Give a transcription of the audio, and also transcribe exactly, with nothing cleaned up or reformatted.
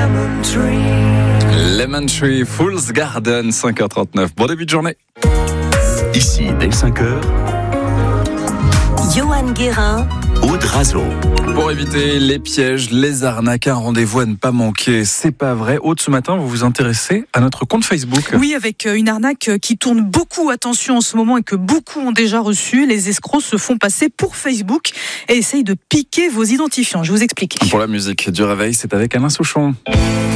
lemon tree. Lemon Tree, Fool's Garden, cinq heures trente-neuf. Bon début de journée. Ici, dès cinq heures, Johan Guérin, Aude Razo. Pour éviter les pièges, les arnaques, un rendez-vous à ne pas manquer. C'est pas vrai. Aude, ce matin, vous vous intéressez à notre compte Facebook. Oui, avec une arnaque qui tourne beaucoup attention en ce moment et que beaucoup ont déjà reçu. Les escrocs se font passer pour Facebook et essayent de piquer vos identifiants. Je vous explique. Pour la musique du réveil, c'est avec Alain Souchon.